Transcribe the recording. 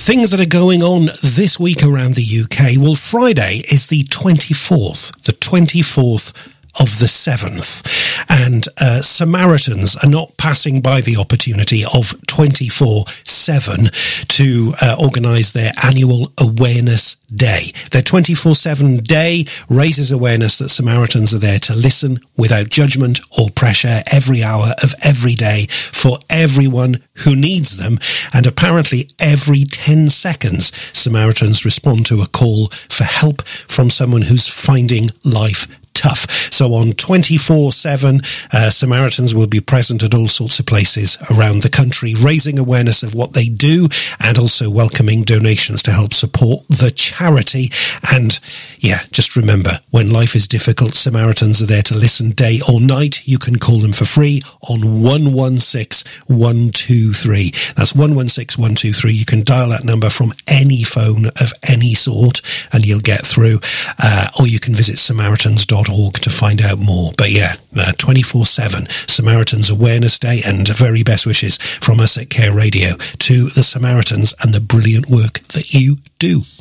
Things that are going on this week around the UK. Well, Friday is the 24th of the 7th, and Samaritans are not passing by the opportunity of 24/7 to organise their annual awareness day. Their 24/7 day raises awareness that Samaritans are there to listen without judgment or pressure every hour of every day for everyone who needs them, and apparently every 10 seconds Samaritans respond to a call for help from someone who's finding life tough. So on 24/7, Samaritans will be present at all sorts of places around the country, raising awareness of what they do and also welcoming donations to help support the charity. And yeah, just remember, when life is difficult, Samaritans are there to listen day or night. You can call them for free on 116123. That's 116123. You can dial that number from any phone of any sort and you'll get through. Or you can visit samaritans.org to find out more. But yeah, 24/7 Samaritans Awareness Day, and very best wishes from us at Care Radio to the Samaritans and the brilliant work that you do.